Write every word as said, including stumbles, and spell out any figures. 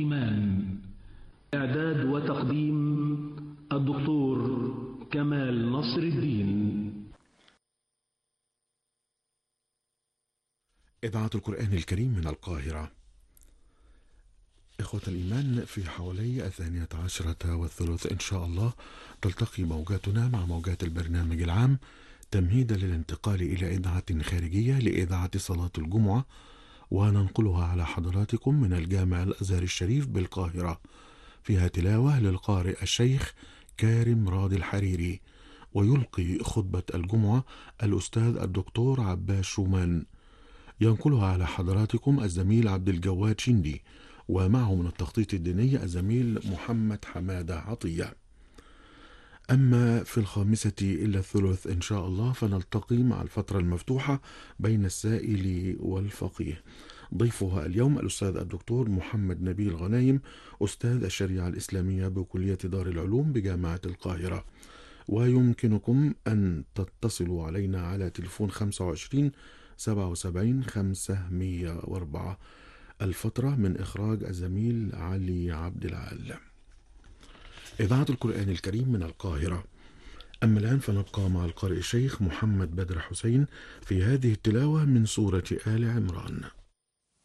إيمان. إعداد وتقديم الدكتور كمال نصر الدين. إذاعة القرآن الكريم من القاهرة. إخوة الإيمان، في حوالي الثانية عشرة والثلث إن شاء الله تلتقي موجاتنا مع موجات البرنامج العام تمهيدا للانتقال إلى إذاعة خارجية لإذاعة صلاة الجمعة، وننقلها على حضراتكم من الجامع الأزهر الشريف بالقاهرة، فيها تلاوة للقارئ الشيخ كارم راضي الحريري، ويلقي خطبة الجمعة الأستاذ الدكتور عباس شومان. ينقلها على حضراتكم الزميل عبد الجواد شندي، ومعه من التخطيط الديني الزميل محمد حمادة عطية. أما في الخامسة إلى الثلث إن شاء الله فنلتقي مع الفترة المفتوحة بين السائل والفقيه. ضيفها اليوم الأستاذ الدكتور محمد نبيل غنايم، أستاذ الشريعة الإسلامية بكلية دار العلوم بجامعة القاهرة. ويمكنكم أن تتصلوا علينا على تلفون خمسة وعشرين سبعة وسبعين خمسمائة وأربعة. الفترة من إخراج الزميل علي عبد العال. إذاعة القرآن الكريم من القاهرة. أما الآن فنبقى مع القارئ الشيخ محمد بدر حسين في هذه التلاوة من سورة آل عمران.